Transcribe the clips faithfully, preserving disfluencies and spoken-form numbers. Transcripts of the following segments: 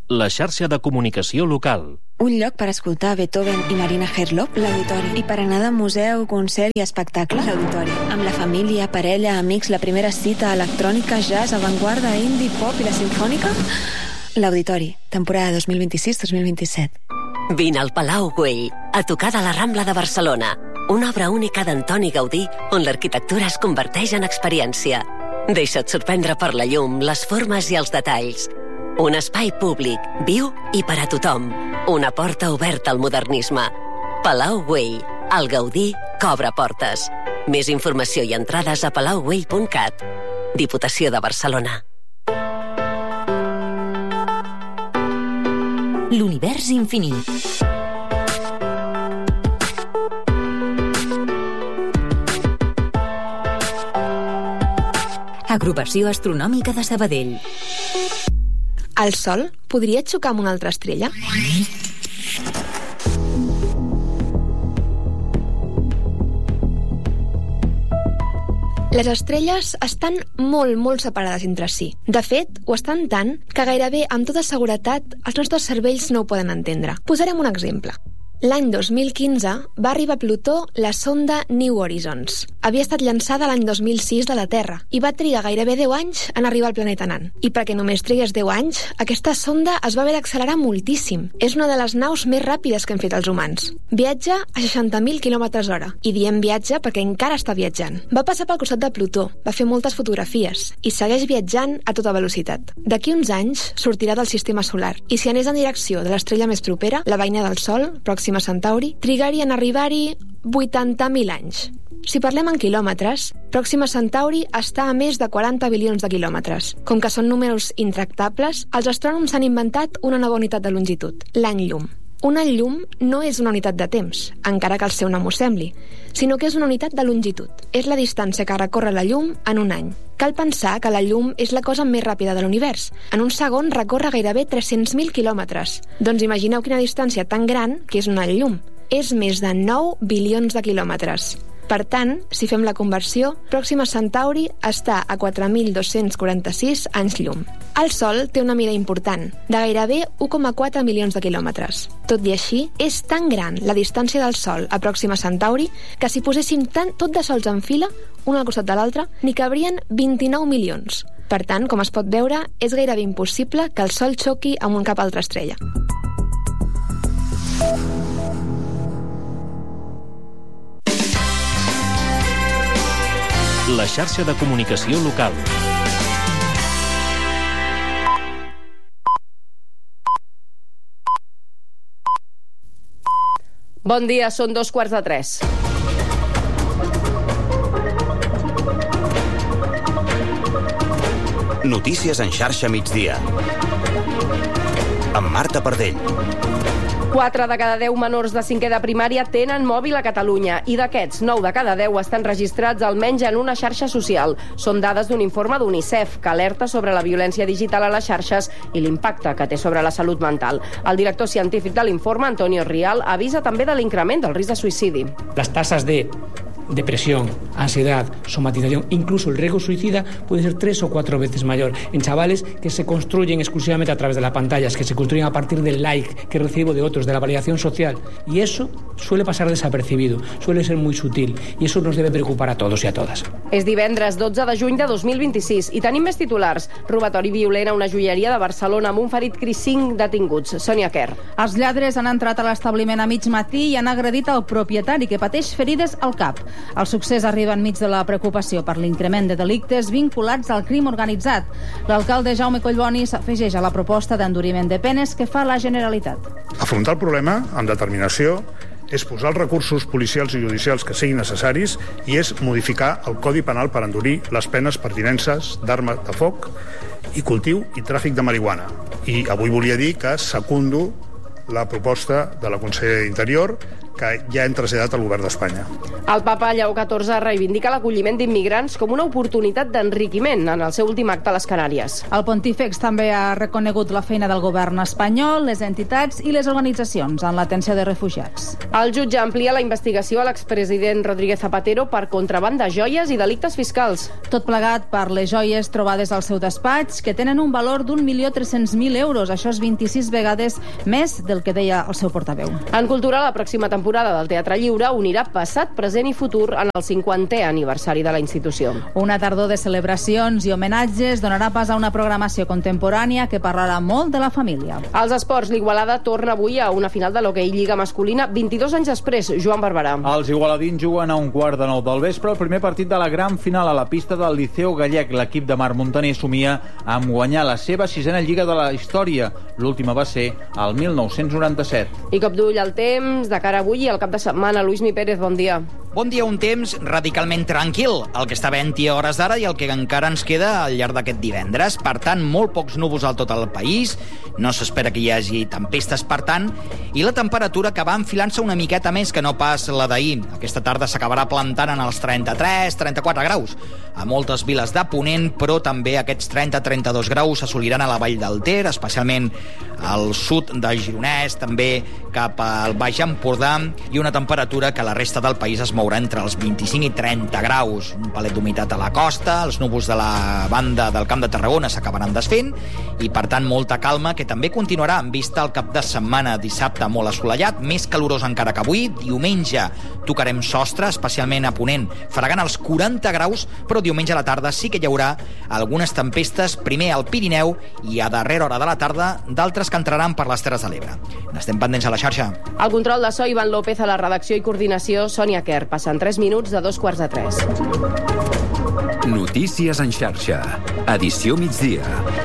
la xarxa de comunicació local. Un lloc per escoltar Beethoven i Marina Herlop, l'Auditori. I per anar de museu, concert i espectacle, l'Auditori. Amb la família, parella, amics, la primera cita, electrònica, jazz, avantguarda, indie, pop i la simfònica, l'Auditori. Temporada dos mil vint-i-sis dos mil vint-i-set. Vine al Palau Güell, a tocar de la Rambla de Barcelona. Una obra única d'Antoni Gaudí, on l'arquitectura es converteix en experiència. Deixa't sorprendre per la llum, les formes i els detalls. Un espai públic, viu i per a tothom. Una porta oberta al modernisme. Palau Güell, el Gaudí que obre portes. Més informació i entrades a palau güell punt cat. Diputació de Barcelona. L'univers infinit. Agrupació Astronòmica de Sabadell. El Sol podria xocar amb una altra estrella? Les estrelles estan molt, molt separades entre si. De fet, ho estan tant que gairebé amb tota seguretat els nostres cervells no ho poden entendre. Posarem un exemple. L'any dos mil quinze va arribar a Plutó la sonda New Horizons. Havia estat llançada l'any dos mil sis de la Terra i va trigar gairebé deu anys en arribar al planeta nan. I perquè només trigués deu anys, aquesta sonda es va haver d'accelerar moltíssim. És una de les naus més ràpides que hem fet els humans. Viatja a seixanta mil quilòmetres hora. I diem viatge perquè encara està viatjant. Va passar pel costat de Plutó, va fer moltes fotografies i segueix viatjant a tota velocitat. D'aquí uns anys sortirà del sistema solar i si anés en direcció de l'estrella més propera, la veïna del Sol, pròxima a Centauri, trigaria en arribar-hi vuitanta mil anys. Si parlem en quilòmetres, Pròxima Centauri està a més de quaranta bilions de quilòmetres. Com que són números intractables, els astrònoms han inventat una nova unitat de longitud, l'any llum. Un any llum no és una unitat de temps, encara que el seu nom ho sembli, sinó que és una unitat de longitud. És la distància que recorre la llum en un any. Cal pensar que la llum és la cosa més ràpida de l'univers. En un segon recorre gairebé tres-cents mil quilòmetres. Doncs imagineu quina distància tan gran que és un any llum. És més de nou bilions de quilòmetres. Per tant, si fem la conversió, Pròxima Centauri està a quatre mil dos-cents quaranta-sis anys llum. El Sol té una mida important, de gairebé u coma quatre milions de quilòmetres. Tot i així, és tan gran la distància del Sol a Pròxima Centauri que si poséssim tant, tot de sols en fila, un al costat de l'altre, n'hi cabrien vint-i-nou milions. Per tant, com es pot veure, és gairebé impossible que el Sol xoqui amb un cap altra estrella. La xarxa de comunicació local. Bon dia, són dos quarts de tres. Notícies en xarxa migdia. Amb Marta Pardell. quatre de cada deu menors de cinquè de primària tenen mòbil a Catalunya i d'aquests, nou de cada deu estan registrats almenys en una xarxa social. Són dades d'un informe d'UNICEF que alerta sobre la violència digital a les xarxes i l'impacte que té sobre la salut mental. El director científic de l'informe, Antonio Rial, avisa també de l'increment del risc de suïcidi. Les tasses de depresión, ansiedad, somatización, incluso el riesgo suicida puede ser tres o cuatro veces mayor en chavales que se construyen exclusivamente a través de las pantallas, que se construyen a partir del like que recibo de otros, de la validación social. Y eso suele pasar desapercibido, suele ser muy sutil, y eso nos debe preocupar a todos y a todas. És divendres dotze de juny de dos mil vint-i-sis i tenim més titulars. Robatori violent a una joieria de Barcelona amb un ferit crit, cinc detinguts. Sònia Kerr. Els lladres han entrat a l'establiment a mig matí i han agredit el propietari, que pateix ferides al cap. El succés arriba enmig de la preocupació per l'increment de delictes vinculats al crim organitzat. L'alcalde Jaume Collboni s'afegeix a la proposta d'enduriment de penes que fa la Generalitat. Afrontar el problema amb determinació és posar els recursos policials i judicials que siguin necessaris i és modificar el Codi Penal per endurir les penes per tinences d'armes de foc i cultiu i tràfic de marihuana. I avui volia dir que secundo la proposta de la consellera d'Interior que ja hem traslladat al govern d'Espanya. El papa Lleó catorze reivindica l'acolliment d'immigrants com una oportunitat d'enriquiment en el seu últim acte a les Canàries. El pontífex també ha reconegut la feina del govern espanyol, les entitats i les organitzacions en l'atenció de refugiats. El jutge amplia la investigació a l'expresident Rodríguez Zapatero per contraban de joies i delictes fiscals. Tot plegat per les joies trobades al seu despatx, que tenen un valor d'un milió tres-cents mil euros. Això és vint-i-sis vegades més del que deia el seu portaveu. En cultura, la pròxima temporada del Teatre Lliure unirà passat, present i futur en el cinquantè aniversari de la institució. Una tardor de celebracions i homenatges donarà pas a una programació contemporània que parlarà molt de la família. Als esports, l'Igualada torna avui a una final de l'hoquei Lliga masculina vint-i-dos anys després. Joan Barberà. Els igualadins juguen a un quart de nou del vespre el primer partit de la gran final a la pista del Liceu Gallec. L'equip de Marc Montaner somia amb guanyar la seva sisena Lliga de la història. L'última va ser el mil nou-cents noranta-set. I cop d'ull al temps, de cara avui i al cap de setmana. Luis Mi Pérez, bon dia. Bon dia, un temps radicalment tranquil, el que està havent-hi a hores d'ara i el que encara ens queda al llarg d'aquest divendres. Per tant, molt pocs núvols al tot el país, no s'espera que hi hagi tempestes, per tant, i la temperatura que va enfilant-se una miqueta més que no pas la d'ahir. Aquesta tarda s'acabarà plantant en els trenta-tres trenta-quatre graus a moltes viles de Ponent, però també aquests trenta trenta-dos graus s'assoliran a la Vall del Ter, especialment al sud del Gironès, també cap al Baix Empordà, i una temperatura que a la resta del país es mourà entre els vint-i-cinc i trenta graus. Un palet d'humitat a la costa, els núvols de la banda del Camp de Tarragona s'acabaran desfent i, per tant, molta calma, que també continuarà en vista al cap de setmana. Dissabte molt assolellat, més calorós encara que avui. Diumenge tocarem sostre, especialment a Ponent, fregant els quaranta graus, però diumenge a la tarda sí que hi haurà algunes tempestes, primer al Pirineu i a darrera hora de la tarda d'altres que entraran per les Terres de l'Ebre. N'estem pendents a la xarxa. El control de so, Ivan López, a la redacció i coordinació, Sònia Kerr. Passen tres minuts de dos quarts de tres. Notícies en xarxa. Edició migdia.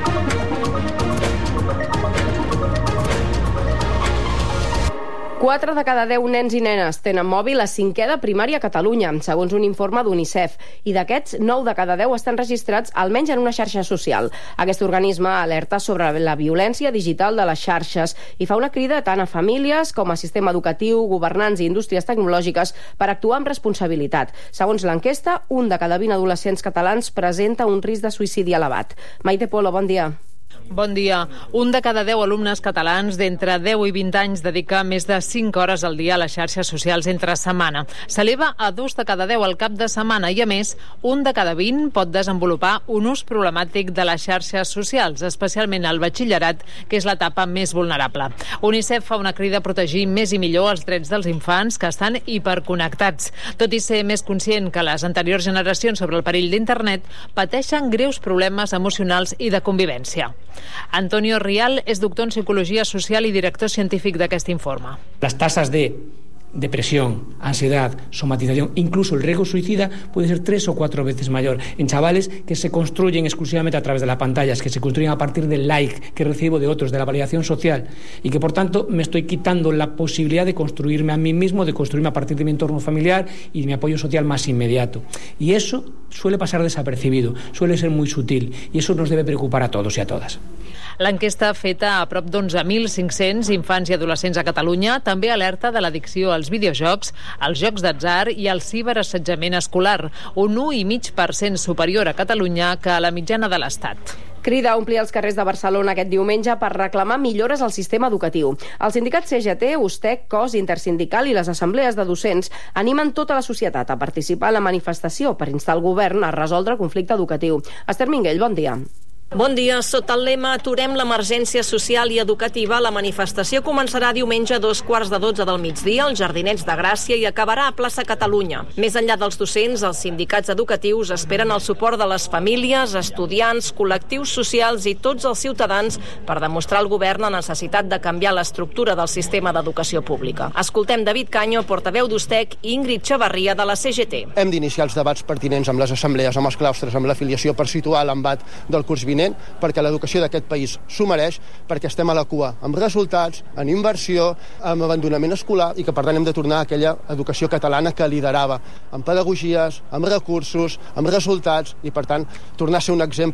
quatre de cada deu nens i nenes tenen mòbil a cinquè de primària a Catalunya, segons un informe d'UNICEF, i d'aquests, nou de cada deu estan registrats almenys en una xarxa social. Aquest organisme alerta sobre la violència digital de les xarxes i fa una crida tant a famílies com a sistema educatiu, governants i indústries tecnològiques per actuar amb responsabilitat. Segons l'enquesta, un de cada vint adolescents catalans presenta un risc de suïcidi elevat. Maite Polo, bon dia. Bon dia. Un de cada deu alumnes catalans d'entre deu i vint anys dedica més de cinc hores al dia a les xarxes socials entre setmana. S'eleva a dos de cada deu al cap de setmana i, a més, un de cada vint pot desenvolupar un ús problemàtic de les xarxes socials, especialment al batxillerat, que és l'etapa més vulnerable. UNICEF fa una crida a protegir més i millor els drets dels infants que estan hiperconnectats. Tot i ser més conscient que les anteriors generacions sobre el perill d'internet, pateixen greus problemes emocionals i de convivència. Antonio Rial és doctor en Psicologia Social i director científic d'aquest informe. Las tasas de depresión, ansiedad, somatización, incluso el riesgo suicida puede ser tres o cuatro veces mayor en chavales que se construyen exclusivamente a través de las pantallas, que se construyen a partir del like que recibo de otros, de la validación social, y que por tanto me estoy quitando la posibilidad de construirme a mí mismo, de construirme a partir de mi entorno familiar y de mi apoyo social más inmediato. Y eso suele pasar desapercibido, suele ser muy sutil, y eso nos debe preocupar a todos y a todas. L'enquesta feta a prop d'onze mil cinc-cents infants i adolescents a Catalunya també alerta de l'addicció als videojocs, als jocs d'atzar i al ciberassetjament escolar, un u coma cinc per cent superior a Catalunya que a la mitjana de l'Estat. Crida a omplir els carrers de Barcelona aquest diumenge per reclamar millores al sistema educatiu. Els sindicats C G T, USTEC, C O S, Intersindical i les assemblees de docents animen tota la societat a participar en la manifestació per instar el govern a resoldre el conflicte educatiu. Esther Minguell, bon dia. Bon dia. Sota el lema Aturem l'emergència social i educativa, la manifestació començarà diumenge a dos quarts de dotze del migdia als Jardinets de Gràcia i acabarà a plaça Catalunya. Més enllà dels docents, els sindicats educatius esperen el suport de les famílies, estudiants, col·lectius socials i tots els ciutadans per demostrar al govern la necessitat de canviar l'estructura del sistema d'educació pública. Escoltem David Canyo, portaveu d'USTEC, i Ingrid Xavarria, de la C G T. Hem d'iniciar els debats pertinents amb les assemblees, amb els claustres, amb l'afiliació per situar l'embat del curs vinent, perquè l'educació d'aquest país s'ho mereix, perquè estem a la cua amb resultats, en inversió, amb abandonament escolar, i que per tant hem de tornar a aquella educació catalana que liderava, amb pedagogies, amb recursos, amb resultats, i per tant tornar a ser un exemple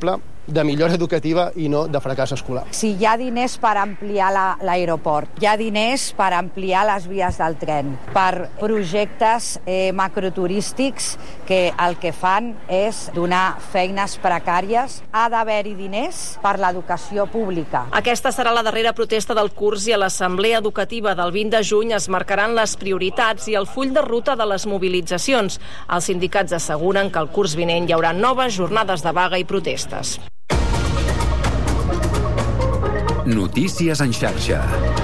de millora educativa i no de fracàs escolar. Si hi ha diners per ampliar l'aeroport, hi ha diners per ampliar les vies del tren, per projectes eh, macroturístics que el que fan és donar feines precàries, ha d'haver-hi diners per l'educació pública. Aquesta serà la darrera protesta del curs i a l'Assemblea Educativa del vint de juny es marcaran les prioritats i el full de ruta de les mobilitzacions. Els sindicats asseguren que el curs vinent hi haurà noves jornades de vaga i protestes. Notícies en xarxa.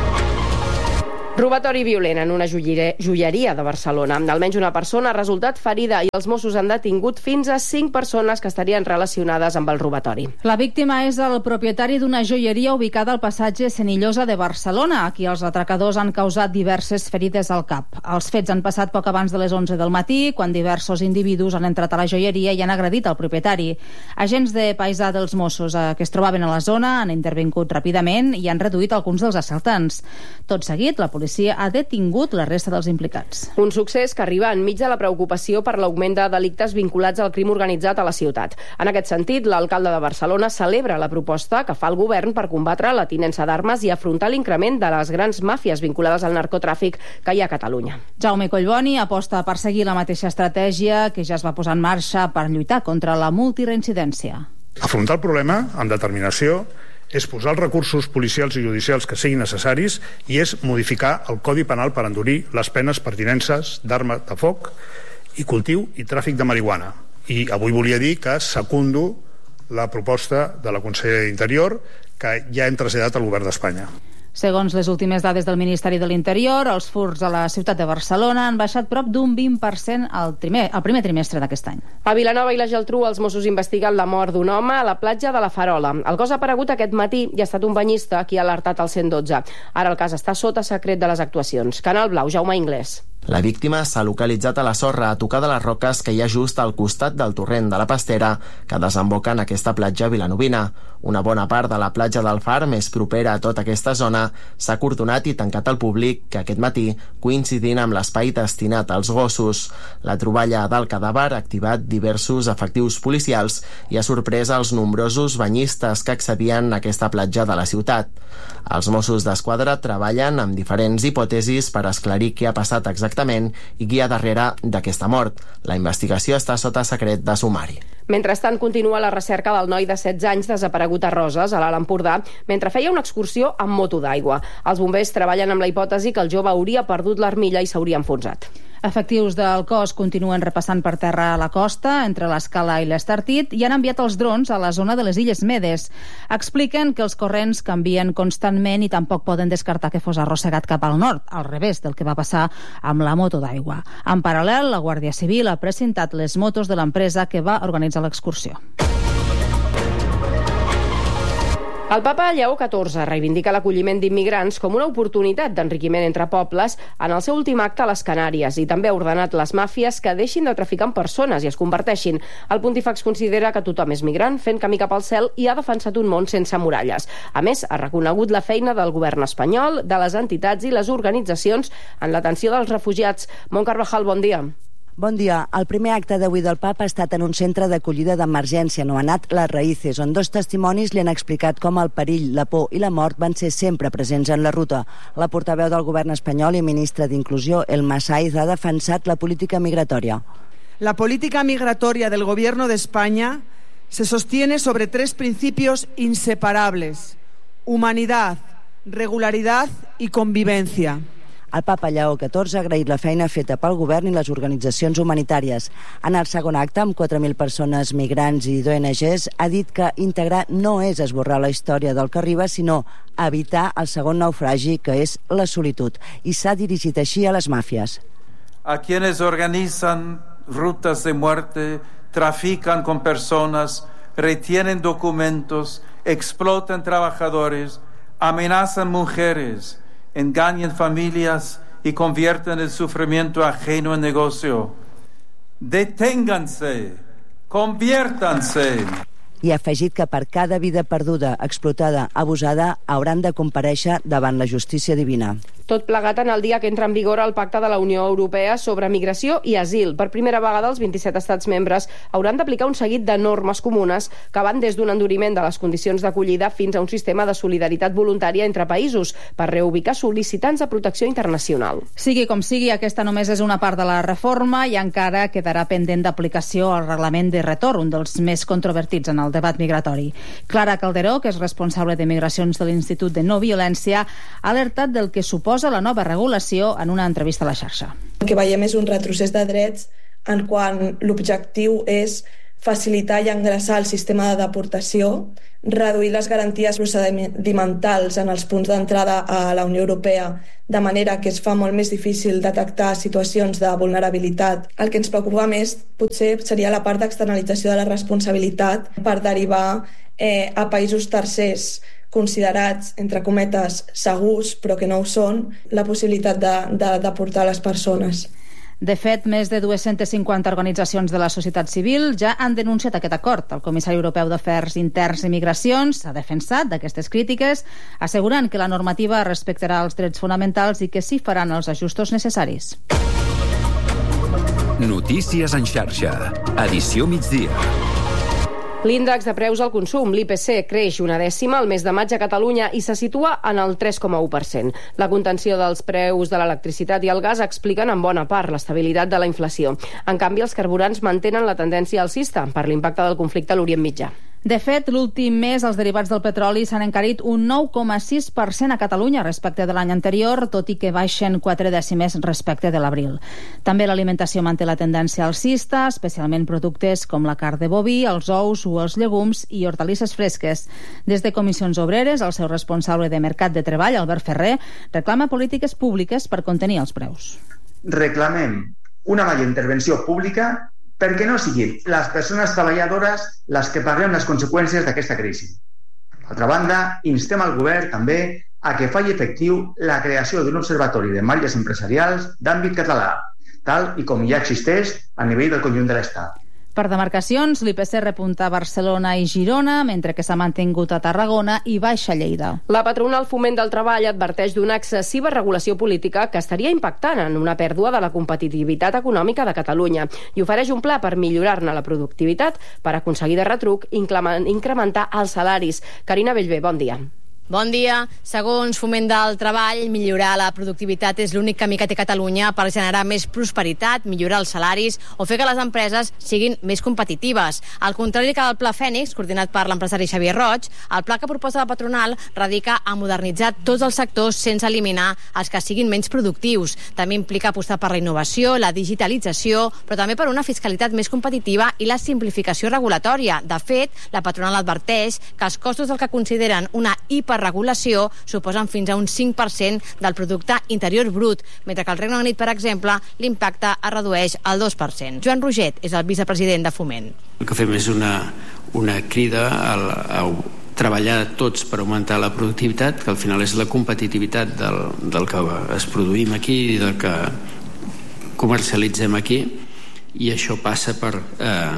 Robatori violent en una joieria de Barcelona. Almenys una persona ha resultat ferida i els Mossos han detingut fins a cinc persones que estarien relacionades amb el robatori. La víctima és el propietari d'una joieria ubicada al passatge Senillosa de Barcelona, a qui els atracadors han causat diverses ferides al cap. Els fets han passat poc abans de les onze del matí, quan diversos individus han entrat a la joieria i han agredit el propietari. Agents de paisà dels Mossos eh, que es trobaven a la zona han intervingut ràpidament i han reduït alguns dels assaltants. Tot seguit, la policia ha detingut la resta dels implicats. Un succés que arriba enmig de la preocupació per l'augment de delictes vinculats al crim organitzat a la ciutat. En aquest sentit, l'alcalde de Barcelona celebra la proposta que fa el govern per combatre la tinença d'armes i afrontar l'increment de les grans màfies vinculades al narcotràfic que hi ha a Catalunya. Jaume Collboni aposta per seguir la mateixa estratègia que ja es va posar en marxa per lluitar contra la multireincidència. Afrontar el problema amb determinació és posar els recursos policials i judicials que siguin necessaris i és modificar el Codi Penal per endurir les penes per tinences d'arma de foc i cultiu i tràfic de marihuana. I avui volia dir que secundo la proposta de la Consellera d'Interior que ja hem traslladat al Govern d'Espanya. Segons les últimes dades del Ministeri de l'Interior, els furts a la ciutat de Barcelona han baixat prop d'un vint per cent al primer, al primer trimestre d'aquest any. A Vilanova i la Geltrú, els Mossos investiguen la mort d'un home a la platja de la Farola. El cos ha aparegut aquest matí i ha estat un banyista qui ha alertat al cent dotze. Ara el cas està sota secret de les actuacions. Canal Blau, Jaume Inglés. La víctima s'ha localitzat a la sorra a tocar de les roques que hi ha just al costat del torrent de la Pastera que desemboca en aquesta platja vilanovina. Una bona part de la platja del Far, més propera a tota aquesta zona, s'ha acordonat i tancat al públic que aquest matí, coincidint amb l'espai destinat als gossos. La troballa del cadàver ha activat diversos efectius policials i ha sorprès els nombrosos banyistes que accedien a aquesta platja de la ciutat. Els Mossos d'Esquadra treballen amb diferents hipòtesis per esclarir què ha passat exactament i qui hi ha darrere d'aquesta mort. La investigació està sota secret de sumari. Mentrestant, continua la recerca del noi de setze anys desaparegut a Roses, a l'Alt Empordà, mentre feia una excursió amb moto d'aigua. Els bombers treballen amb la hipòtesi que el jove hauria perdut l'armilla i s'hauria enfonsat. Efectius del cos continuen repassant per terra a la costa, entre l'Escala i l'Estartit, i han enviat els drons a la zona de les Illes Medes. Expliquen que els corrents canvien constantment i tampoc poden descartar que fos arrossegat cap al nord, al revés del que va passar amb la moto d'aigua. En paral·lel, la Guàrdia Civil ha presentat les motos de l'empresa que va organitzar l'excursió. El papa Lleó catorze reivindica l'acolliment d'immigrants com una oportunitat d'enriquiment entre pobles en el seu últim acte a les Canàries i també ha ordenat les màfies que deixin de traficar amb persones i es converteixin. El pontífex considera que tothom és migrant fent camí cap al cel i ha defensat un món sense muralles. A més, ha reconegut la feina del govern espanyol, de les entitats i les organitzacions en l'atenció dels refugiats. Mont Carvajal, bon dia. Bon dia. El primer acte d'avui del papa ha estat en un centre d'acollida d'emergència anomenat Les Raïces, on dos testimonis li han explicat com el perill, la por i la mort van ser sempre presents en la ruta. La portaveu del govern espanyol i ministra d'Inclusió, Elma Saiz, ha defensat la política migratòria. La política migratoria del gobierno de España se sostiene sobre tres principios inseparables: humanidad, regularidad y convivencia. El papa Lleó catorze ha agraït la feina feta pel govern i les organitzacions humanitàries. En el segon acte, amb quatre mil persones migrants i d'O N Ges, ha dit que integrar no és esborrar la història del que arriba, sinó evitar el segon naufragi, que és la solitud. I s'ha dirigit així a les màfies. A quienes organizan rutas de muerte, trafican con personas, retienen documentos, explotan trabajadores, amenazan mujeres, engañan familias y convierten el sufrimiento ajeno en negocio. Deténganse, conviértanse. i ha afegit que per cada vida perduda, explotada, abusada, hauran de comparèixer davant la justícia divina. Tot plegat en el dia que entra en vigor el Pacte de la Unió Europea sobre migració i asil. Per primera vegada, els vint-i-set estats membres hauran d'aplicar un seguit de normes comunes que van des d'un enduriment de les condicions d'acollida fins a un sistema de solidaritat voluntària entre països per reubicar sol·licitants de protecció internacional. Sigui com sigui, aquesta només és una part de la reforma i encara quedarà pendent d'aplicació al reglament de retorn, un dels més controvertits en el debat migratori. Clara Calderó, que és responsable de migracions de l'Institut de No Violència, ha alertat del que suposa la nova regulació en una entrevista a la xarxa. El que veiem és un retrocés de drets en quan l'objectiu és facilitar i engreixar el sistema de deportació, reduir les garanties procedimentals en els punts d'entrada a la Unió Europea, de manera que es fa molt més difícil detectar situacions de vulnerabilitat. El que ens preocupa més potser seria la part d'externalització de la responsabilitat per derivar eh, a països tercers considerats, entre cometes, segurs, però que no ho són, la possibilitat de, de deportar les persones. De fet, més de dues-centes cinquanta organitzacions de la societat civil ja han denunciat aquest acord. El comissari europeu d'Afers Interns i Migracions s'ha defensat d'aquestes crítiques, assegurant que la normativa respectarà els drets fonamentals i que s'hi faran els ajustos necessaris. Notícies en xarxa. Edició migdia. L'índex de preus al consum, l'I P C, creix una dècima al mes de maig a Catalunya i se situa en el tres coma u per cent. La contenció dels preus de l'electricitat i el gas expliquen en bona part l'estabilitat de la inflació. En canvi, els carburants mantenen la tendència alcista per l'impacte del conflicte a l'Orient Mitjà. De fet, l'últim mes els derivats del petroli s'han encarit un nou coma sis per cent a Catalunya respecte de l'any anterior, tot i que baixen quatre dècimes respecte de l'abril. També l'alimentació manté la tendència alcista, especialment productes com la carn de boví, els ous o els llegums i hortalisses fresques. Des de Comissions Obreres, el seu responsable de Mercat de Treball, Albert Ferrer, reclama polítiques públiques per contenir els preus. Reclamem una major intervenció pública perquè no siguin les persones treballadores les que paguem les conseqüències d'aquesta crisi. D'altra banda, instem al govern també a que faci efectiu la creació d'un observatori de marges empresarials d'àmbit català, tal i com ja existeix a nivell del conjunt de l'Estat. Per demarcacions, l'I P C repunta a Barcelona i Girona, mentre que s'ha mantingut a Tarragona i baixa a Lleida. La patronal Foment del Treball adverteix d'una excessiva regulació política que estaria impactant en una pèrdua de la competitivitat econòmica de Catalunya i ofereix un pla per millorar-ne la productivitat per aconseguir de retruc incrementar els salaris. Carina Bellver, bon dia. Bon dia. Segons Foment del Treball, millorar la productivitat és l'únic camí que té Catalunya per generar més prosperitat, millorar els salaris o fer que les empreses siguin més competitives. Al contrari que el Pla Fènix, coordinat per l'empresari Xavier Roig, el pla que proposa la patronal radica a modernitzar tots els sectors sense eliminar els que siguin menys productius. També implica apostar per la innovació, la digitalització, però també per una fiscalitat més competitiva i la simplificació regulatòria. De fet, la patronal adverteix que els costos del que consideren una hiper regulació suposen fins a un cinc per cent del producte interior brut, mentre que al Regne Unit, per exemple, l'impacte es redueix al dos per cent. Joan Roget és el vicepresident de Foment. El que fem és una, una crida a, a treballar tots per augmentar la productivitat, que al final és la competitivitat del, del que es produïm aquí i del que comercialitzem aquí, i això passa per eh,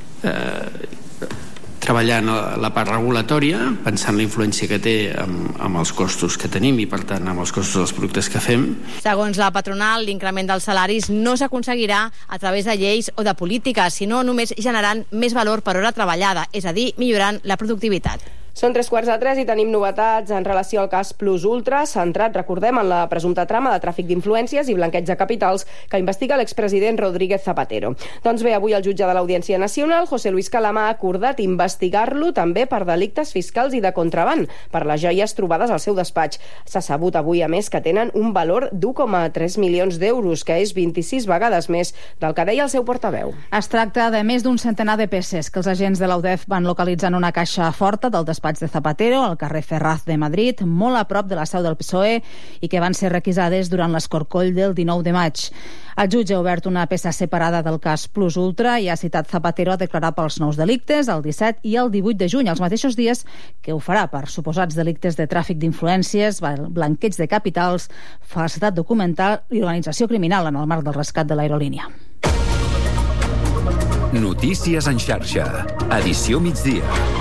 eh, treballar en la part regulatòria, pensant en la influència que té amb, amb els costos que tenim i, per tant, amb els costos dels productes que fem. Segons la patronal, l'increment dels salaris no s'aconseguirà a través de lleis o de polítiques, sinó només generant més valor per hora treballada, és a dir, millorant la productivitat. Són tres quarts de tres i tenim novetats en relació al cas Plus Ultra, centrat, recordem, en la presumpta trama de tràfic d'influències i blanqueig de capitals que investiga l'expresident Rodríguez Zapatero. Doncs bé, avui el jutge de l'Audiència Nacional, José Luis Calama, ha acordat investigar-lo també per delictes fiscals i de contraban, per les joies trobades al seu despatx. S'ha sabut avui, a més, que tenen un valor d'u coma tres milions d'euros, que és vint-i-sis vegades més del que deia el seu portaveu. Es tracta de més d'un centenar de peces que els agents de l'U D E F van localitzar en una caixa forta del despatx de Zapatero, al carrer Ferraz de Madrid, molt a prop de la seu del P S O E, i que van ser requisades durant l'escorcoll del dinou de maig. El jutge ha obert una peça separada del cas Plus Ultra i ha citat Zapatero a declarar pels nous delictes el disset i el divuit de juny, els mateixos dies que ho farà per suposats delictes de tràfic d'influències, blanqueig de capitals, falsedat documental i organització criminal en el marc del rescat de l'aerolínia. Notícies en xarxa. Edició migdia.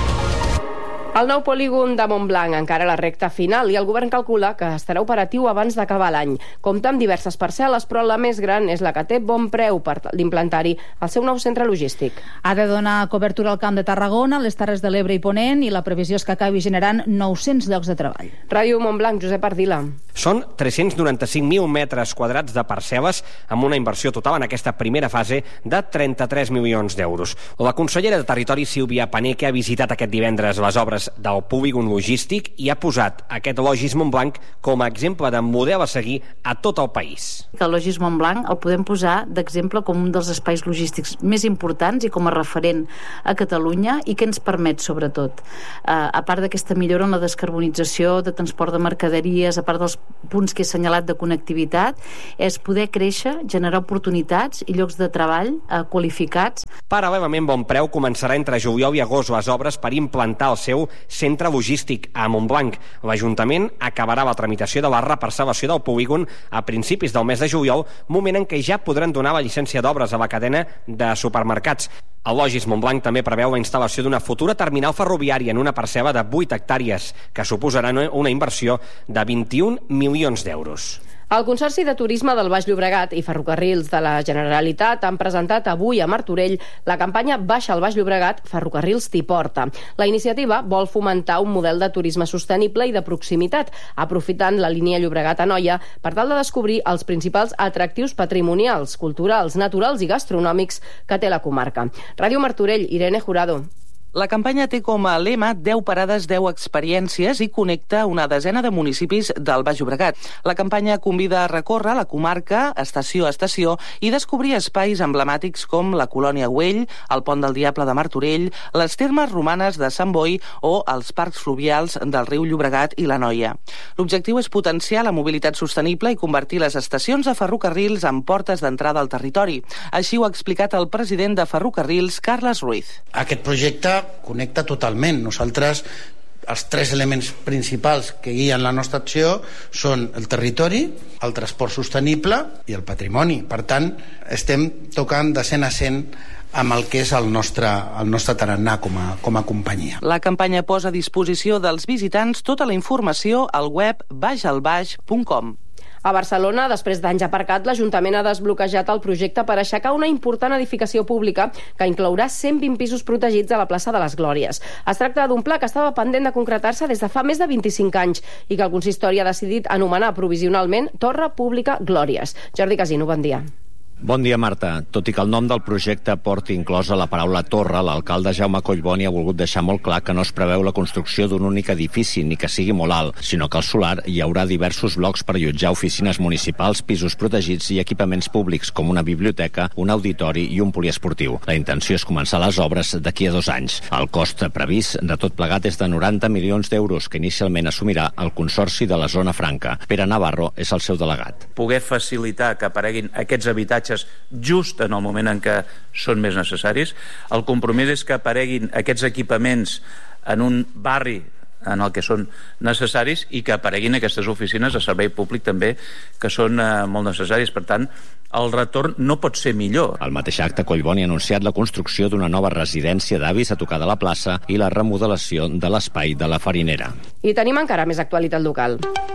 El nou polígon de Montblanc encara a la recta final i el govern calcula que estarà operatiu abans d'acabar l'any. Compta amb diverses parcel·les, però la més gran és la que té bon preu per d'implantar-hi el seu nou centre logístic. Ha de donar cobertura al Camp de Tarragona, les Terres de l'Ebre i Ponent, i la previsió és que acabi generant nou-cents llocs de treball. Ràdio Montblanc, Josep Ardila. Són tres-cents noranta-cinc mil metres quadrats de parcel·les amb una inversió total en aquesta primera fase de trenta-tres milions d'euros. La consellera de Territori, Sílvia Paneque, ha visitat aquest divendres les obres del polígon logístic i ha posat aquest Logis Montblanc com a exemple de model a seguir a tot el país. El Logis Montblanc el podem posar d'exemple com un dels espais logístics més importants i com a referent a Catalunya i que ens permet, sobretot, eh, a part d'aquesta millora en la descarbonització de transport de mercaderies, a part dels punts que he assenyalat de connectivitat, és poder créixer, generar oportunitats i llocs de treball eh, qualificats. Paral·lelament, Bonpreu començarà entre juliol i agost les obres per implantar el seu centre logístic a Montblanc. L'Ajuntament acabarà la tramitació de la reparcel·lació del polígon a principis del mes de juliol, moment en què ja podran donar la llicència d'obres a la cadena de supermercats. El Logis Montblanc també preveu la instal·lació d'una futura terminal ferroviària en una parcel·la de vuit hectàrees, que suposarà una inversió de vint-i-un milions d'euros. El Consorci de Turisme del Baix Llobregat i Ferrocarrils de la Generalitat han presentat avui a Martorell la campanya Baixa al Baix Llobregat, Ferrocarrils t'hi porta. La iniciativa vol fomentar un model de turisme sostenible i de proximitat, aprofitant la línia Llobregat-Anoia per tal de descobrir els principals atractius patrimonials, culturals, naturals i gastronòmics que té la comarca. Ràdio Martorell, Irene Jurado. La campanya té com a lema deu parades, deu experiències i connecta una desena de municipis del Baix Llobregat. La campanya convida a recórrer la comarca, estació a estació, i descobrir espais emblemàtics com la Colònia Güell, el Pont del Diable de Martorell, les termes romanes de Sant Boi o els parcs fluvials del riu Llobregat i l'Anoia. L'objectiu és potenciar la mobilitat sostenible i convertir les estacions de ferrocarrils en portes d'entrada al territori. Així ho ha explicat el president de Ferrocarrils, Carles Ruiz. Aquest projecte connecta totalment. Nosaltres, els tres elements principals que guien la nostra acció són el territori, el transport sostenible i el patrimoni. Per tant, estem tocant de cent a cent amb el que és el nostre, el nostre tarannà com a, com a companyia. La campanya posa a disposició dels visitants tota la informació al web baix al baix punt com. A Barcelona, després d'anys aparcat, l'Ajuntament ha desbloquejat el projecte per aixecar una important edificació pública que inclourà cent vint pisos protegits a la plaça de les Glòries. Es tracta d'un pla que estava pendent de concretar-se des de fa més de vint-i-cinc anys i que el consistori ha decidit anomenar provisionalment Torre Pública Glòries. Jordi Casino, bon dia. Bon dia, Marta. Tot i que el nom del projecte porti inclosa la paraula torre, l'alcalde Jaume Collboni ha volgut deixar molt clar que no es preveu la construcció d'un únic edifici ni que sigui molt alt, sinó que al solar hi haurà diversos blocs per allotjar oficines municipals, pisos protegits i equipaments públics com una biblioteca, un auditori i un poliesportiu. La intenció és començar les obres d'aquí a dos anys. El cost previst de tot plegat és de noranta milions d'euros que inicialment assumirà el Consorci de la Zona Franca. Pere Navarro és el seu delegat. Poder facilitar que apareguin aquests habitatges just en el moment en què són més necessaris. El compromís és que apareguin aquests equipaments en un barri en el que són necessaris i que apareguin aquestes oficines de servei públic també, que són eh, molt necessaris. Per tant, el retorn no pot ser millor. Al mateix acte, Collboni ha anunciat la construcció d'una nova residència d'avis a tocar de la plaça i la remodelació de l'espai de la farinera. I tenim encara més actualitat local.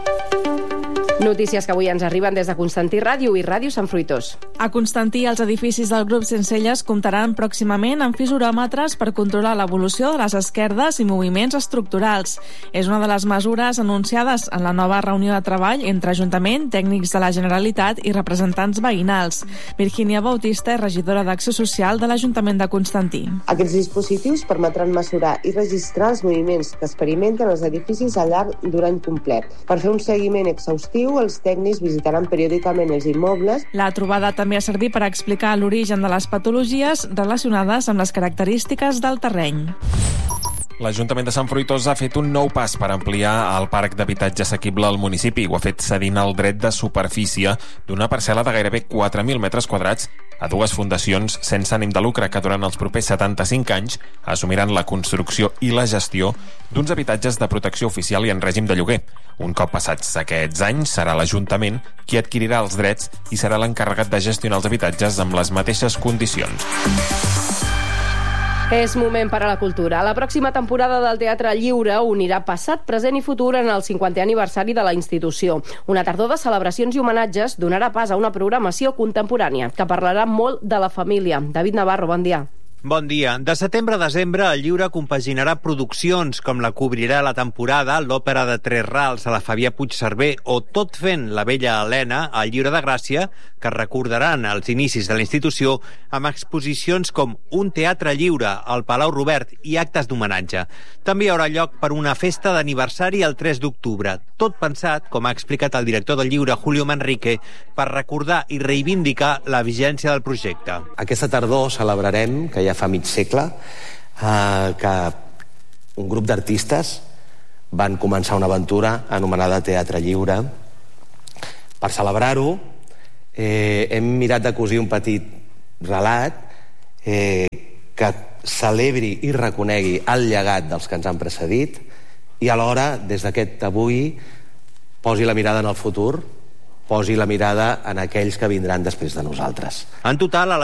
Notícies que avui ens arriben des de Constantí Ràdio i Ràdio Sant Fruitós. A Constantí, els edificis del grup Sencelles comptaran pròximament amb fisoròmetres per controlar l'evolució de les esquerdes i moviments estructurals. És una de les mesures anunciades en la nova reunió de treball entre Ajuntament, tècnics de la Generalitat i representants veïnals. Virgínia Bautista és regidora d'Acció Social de l'Ajuntament de Constantí. Aquests dispositius permetran mesurar i registrar els moviments que experimenten els edificis al llarg d'un any complet. Per fer un seguiment exhaustiu, els tècnics visitaran periòdicament els immobles. La trobada també ha servit per explicar l'origen de les patologies relacionades amb les característiques del terreny. L'Ajuntament de Sant Fruitós ha fet un nou pas per ampliar el parc d'habitatge assequible al municipi. Ho ha fet cedint el dret de superfície d'una parcel·la de gairebé quatre mil metres quadrats a dues fundacions sense ànim de lucre que durant els propers setanta-cinc anys assumiran la construcció i la gestió d'uns habitatges de protecció oficial i en règim de lloguer. Un cop passats aquests anys, serà l'Ajuntament qui adquirirà els drets i serà l'encarregat de gestionar els habitatges amb les mateixes condicions. És moment per a la cultura. La pròxima temporada del Teatre Lliure unirà passat, present i futur en el cinquantè aniversari de la institució. Una tardor de celebracions i homenatges donarà pas a una programació contemporània que parlarà molt de la família. David Navarro, bon dia. Bon dia. De setembre a desembre, el Lliure compaginarà produccions com la que obrirà la temporada, l'òpera de Tres Rals a la Fabià Puigcerver o Tot fent la vella Helena al Lliure de Gràcia, que recordaran els inicis de la institució amb exposicions com Un teatre lliure al Palau Robert i actes d'homenatge. També hi haurà lloc per una festa d'aniversari el tres d'octubre, tot pensat, com ha explicat el director del Lliure, Julio Manrique, per recordar i reivindicar la vigència del projecte. Aquesta tardor celebrarem, que ja fa mig segle, eh, que un grup d'artistes van començar una aventura anomenada Teatre Lliure. Per celebrar-ho, eh, hem mirat de cosir un petit relat eh, que celebri i reconegui el llegat dels que ens han precedit i alhora, des d'aquest avui, posi la mirada en el futur, posi la mirada en aquells que vindran després de nosaltres. En total, a la